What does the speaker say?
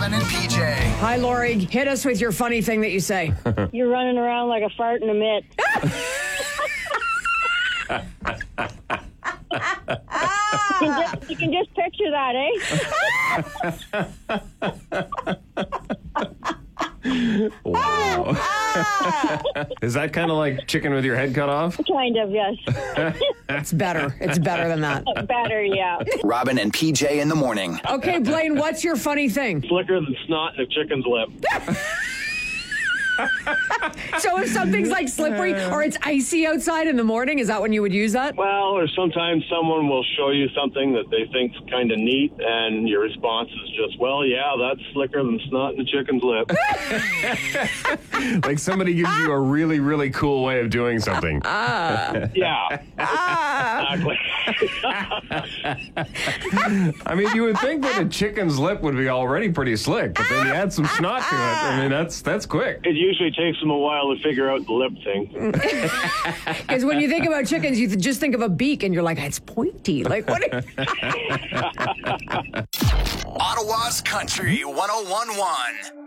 Robin and PJ. Hi, Lori. Hit us with your funny thing that you say. You're running around like a fart in a mitt. You can just picture that, Wow. Is that kind of like chicken with your head cut off? Kind of, yes. It's better. It's better than that. Better, yeah. Robin and PJ in the morning. Okay, Blaine, what's your funny thing? Slicker than snot in a chicken's lip. So if something's like slippery or it's icy outside in the morning, is that when you would use that? Well, or sometimes someone will show you something that they think's kind of neat, and your response is just, well, yeah, that's slicker than snot in a chicken's lip. Like somebody gives you a really, really cool way of doing something. Yeah. Exactly. I mean, you would think that a chicken's lip would be already pretty slick, but then you add some snot to it. I mean, that's quick. It usually takes them a while to figure out the lip thing. Because when you think about chickens, you just think of a beak, and you're like, it's pointy. Like, what? Ottawa's Country 101.1.